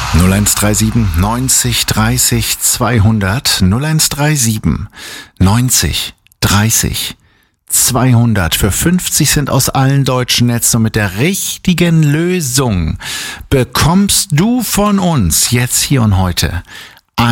0137 90 30 200 0137 90 30 200 für 50 Cent aus allen deutschen Netzen und mit der richtigen Lösung bekommst du von uns jetzt hier und heute